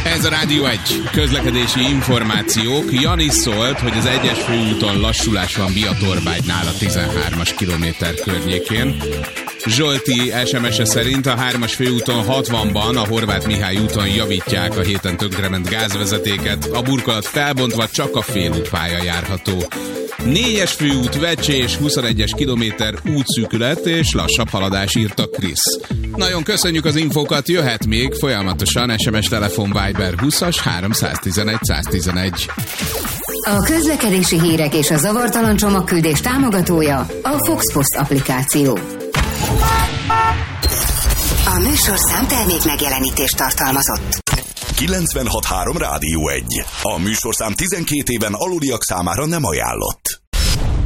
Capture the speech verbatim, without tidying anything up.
Ez a Rádió egy. Közlekedési információk. Jani szólt, hogy az egyes főúton lassulás van Biatorbágynál a tizenhármas kilométer környékén. Zsolti es em es-e szerint a hármas főúton hatvanban a Horváth Mihály úton javítják a héten tönkrement gázvezetéket, a burkolat felbontva csak a félútpálya járható. négyes főút Vecsés, huszonegyes kilométer útszűkület és lassabb haladás, írta Krisz. Nagyon köszönjük az infókat, jöhet még folyamatosan es em es, telefon, Viber húszas háromszáztizenegy száztizenegy. A közlekedési hírek és a zavartalan csomagküldés támogatója a Fox Post applikáció. A műsorszám termék megjelenítést tartalmazott. kilencvenhat három Rádió egy. A műsorszám tizenkét éven aluliak számára nem ajánlott.